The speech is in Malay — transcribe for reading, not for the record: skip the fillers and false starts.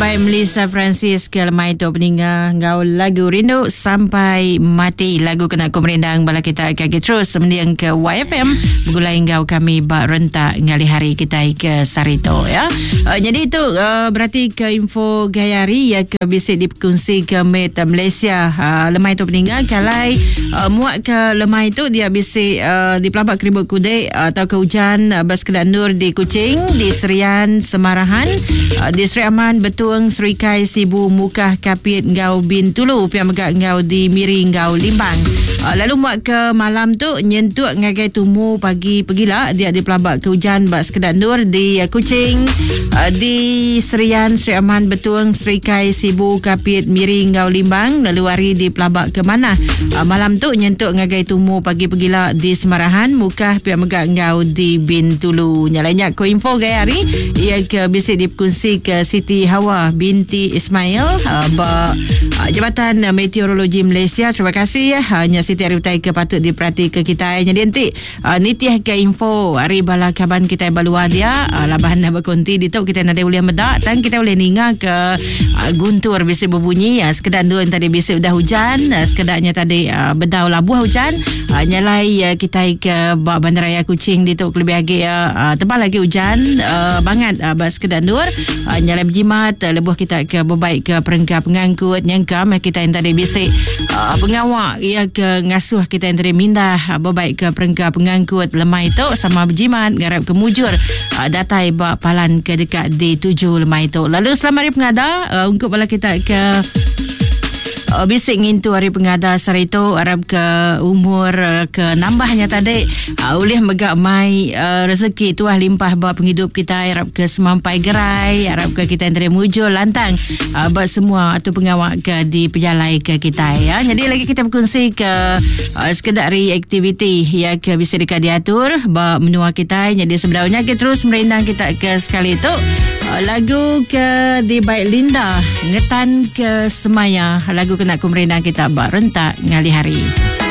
Baik, Melissa Francis ke lemai tu peninggal ngau lagu Rindu Sampai Mati. Lagu kena ku merindang bala kita kaki terus mendiang ke YFM begulai ngau kami bak rentak ngali hari kita ke Sarito ya. Jadi itu berarti ke info gayari ya ke bisik dikongsi ke Met Malaysia. Lemai tu peninggal kalai muat ke lemai tu dia bisik di Pelabak Keribut Kudek atau ke hujan bas kedanur di Kuching, di Serian Semarahan, di Seri Aman Betuang Serikai Sibu Mukah Kapit Ngau Bin Tulu Pihak Megak Ngau di Miri Ngau Limbang. Lalu muat ke malam tu nyentuk ngagai tumu pagi pergilah dia di Pelabak ke hujan bak sekedar nur di Kuching, di Serian Seri Aman Betuang Serikai Sibu Kapit Miri Ngau Limbang. Lalu hari di Pelabak ke mana malam tu nyentuk ngagai tumu pagi pergilah di Semarahan Mukah Pihak Megak Ngau di Bin Tulu. Nyalanya ko info gaya hari ia ke bisik dikongsi ke Siti Hawa binti Ismail Jabatan Meteorologi Malaysia. Terima kasih hanya Siti Ariutai ke patut diperhati ke kita. Jadi nanti nitiah ke info hari bala kaban kita balua dia labahan berkonti di tu kita nak boleh medak dan kita boleh ninga ke guntur bisik berbunyi sekedar dua tadi bisik dah hujan sekedarnya tadi bedau labuh hujan nyalai kita ke Bandaraya Kuching di tu lebih lagi tebal lagi hujan banget sekedar dua nyalai berjimat lebuh kita ke berbaik ke perengkap pengangkut nyangkam kita yang tadi bisik pengawak ia ke ngasuh kita yang tadi mindah berbaik ke perengkap pengangkut lemai tu sama berjimat garap ke mujur datai bak palan ke dekat di 7 lemai tu. Lalu selamat hari pengada untuk bala kita ke bisik ngintu hari pengada Sarito Arab ke umur ke nambahnya tadi ulih megak mai rezeki tuah limpah buat penghidup kita Arab ke semampai gerai Arab ke kita yang tadi mujur lantang buat semua atau pengawak ke di pejalai ke kita ya. Jadi lagi kita berkongsi ke sekedar aktiviti ya ke bisa dekat diatur buat menua kita. Jadi sebenarnya kita terus merindang kita ke sekali itu lagu ke di Baik Linda Ngetan ke Semaya lagu kena ku merindang kita bak rentak ngali hari.